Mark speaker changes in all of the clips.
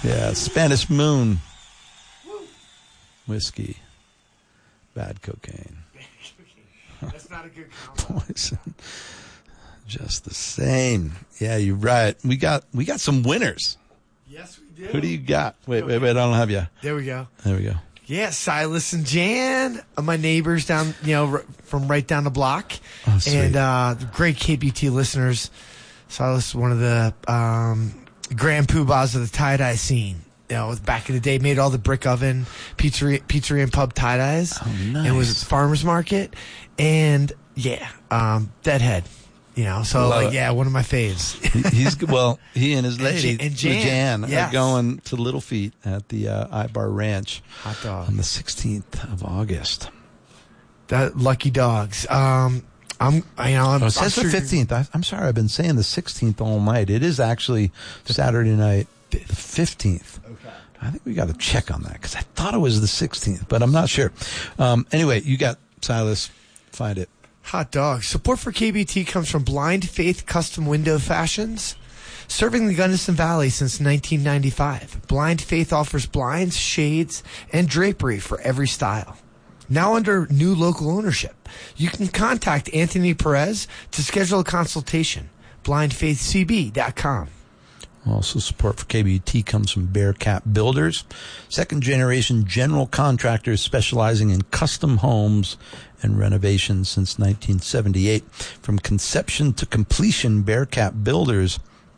Speaker 1: Yeah, Spanish Moon. Whiskey. Bad cocaine.
Speaker 2: That's not a good combo.
Speaker 1: Poison. Just the same. Yeah, you're right. We got some winners.
Speaker 2: Yes, we do.
Speaker 1: Who do you got? Wait, I don't have you.
Speaker 2: There we go.
Speaker 1: There we go.
Speaker 2: Yeah, Silas and Jan, my neighbors down, from right down the block.
Speaker 1: Oh, sweet.
Speaker 2: And great KBT listeners. Silas is one of the grand poobahs of the tie-dye scene. Back in the day, made all the brick oven, pizzeria and pub tie-dyes.
Speaker 1: Oh, nice.
Speaker 2: And was at the farmer's market. And, Deadhead. One of my faves.
Speaker 1: He's well. He and his lady,
Speaker 2: and Jan,
Speaker 1: are going to Little Feet at the Ibar Ranch
Speaker 2: Hot dog
Speaker 1: on the 16th of August.
Speaker 2: That lucky dogs.
Speaker 1: It says the 15th. I'm sorry, I've been saying the 16th all night. It is actually Saturday night, the 15th.
Speaker 2: Okay.
Speaker 1: I think we got to check on that because I thought it was the 16th, but I'm not sure. Anyway, you got Silas. Find it.
Speaker 2: Hot dogs. Support for KBT comes from Blind Faith Custom Window Fashions. Serving the Gunnison Valley since 1995, Blind Faith offers blinds, shades, and drapery for every style. Now under new local ownership, you can contact Anthony Perez to schedule a consultation. BlindFaithCB.com.
Speaker 1: Also, support for KBT comes from Bearcat Builders, second-generation general contractors specializing in custom homes and renovations since 1978. From conception to completion, Bearcat Builders,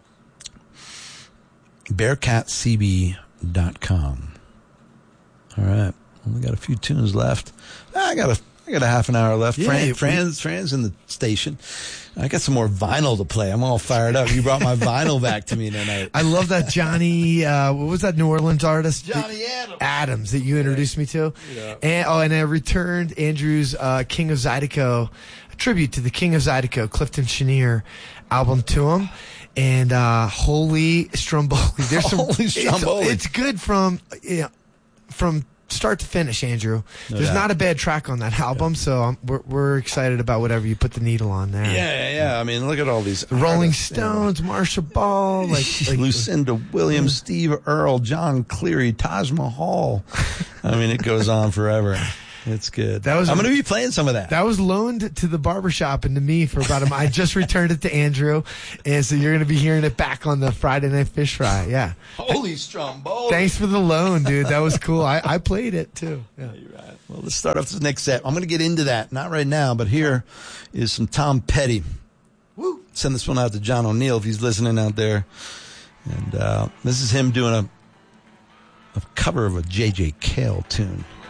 Speaker 1: BearcatCB.com. All right, we got a few tunes left. I got a half an hour left.
Speaker 2: Yeah,
Speaker 1: Fran's in the station. I got some more vinyl to play. I'm all fired up. You brought my vinyl back to me tonight.
Speaker 2: I love that Johnny, what was that New Orleans artist?
Speaker 1: Johnny Adams.
Speaker 2: Adams that you introduced me to.
Speaker 1: Yeah.
Speaker 2: And I returned Andrew's King of Zydeco, a tribute to the King of Zydeco, Clifton Chenier album to him. And Holy Stromboli. There's some
Speaker 1: Holy Stromboli.
Speaker 2: It's good from start to finish, Andrew. There's not a bad track on that album, so we're excited about whatever you put the needle on there.
Speaker 1: Yeah. I mean, look at all these.
Speaker 2: The Rolling Stones, Marsha Ball, like
Speaker 1: Lucinda Williams, Steve Earle, John Cleary, Taj Mahal. I mean, it goes on forever. It's good. I'm going to be playing some of that.
Speaker 2: That was loaned to the barbershop and to me for about a month. I just returned it to Andrew, and so you're going to be hearing it back on the Friday Night Fish Fry. Yeah.
Speaker 1: Holy Stromboli.
Speaker 2: Thanks for the loan, dude. That was cool. I played it, too. Yeah.
Speaker 1: You're right. Well, let's start off this next set. I'm going to get into that. Not right now, but here is some Tom Petty.
Speaker 2: Woo.
Speaker 1: Send this one out to John O'Neill if he's listening out there. And this is him doing a cover of a J.J. Cale tune.